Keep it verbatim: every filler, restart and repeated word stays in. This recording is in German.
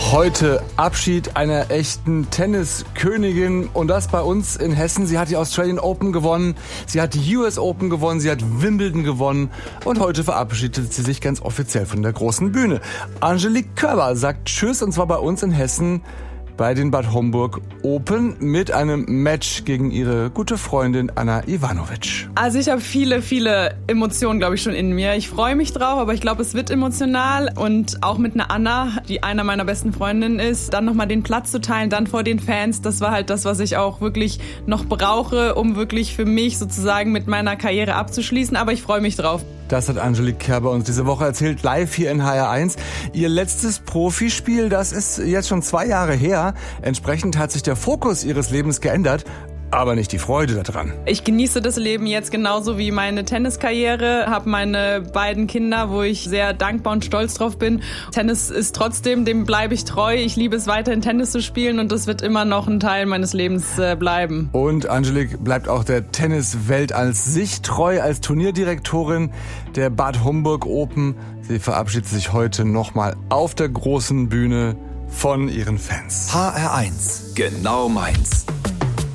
Heute Abschied einer echten Tenniskönigin und das bei uns in Hessen. Sie hat die Australian Open gewonnen, sie hat die U S Open gewonnen, sie hat Wimbledon gewonnen und heute verabschiedet sie sich ganz offiziell von der großen Bühne. Angelique Kerber sagt Tschüss und zwar bei uns in Hessen bei den Bad Homburg Open mit einem Match gegen ihre gute Freundin Ana Ivanovic. Also ich habe viele, viele Emotionen, glaube ich, schon in mir. Ich freue mich drauf, aber ich glaube, es wird emotional. Und auch mit einer Anna, die einer meiner besten Freundinnen ist, dann nochmal den Platz zu teilen, dann vor den Fans, das war halt das, was ich auch wirklich noch brauche, um wirklich für mich sozusagen mit meiner Karriere abzuschließen. Aber ich freue mich drauf. Das hat Angelique Kerber uns diese Woche erzählt, live hier in H R eins. Ihr letztes Profispiel, das ist jetzt schon zwei Jahre her. Entsprechend hat sich der Fokus ihres Lebens geändert, aber nicht die Freude daran. Ich genieße das Leben jetzt genauso wie meine Tenniskarriere, habe meine beiden Kinder, wo ich sehr dankbar und stolz drauf bin. Tennis ist trotzdem, dem bleibe ich treu. Ich liebe es weiterhin, Tennis zu spielen und das wird immer noch ein Teil meines Lebens äh, bleiben. Und Angelique bleibt auch der Tenniswelt als sich treu, als Turnierdirektorin der Bad Homburg Open. Sie verabschiedet sich heute nochmal auf der großen Bühne von ihren Fans. H R eins, genau meins.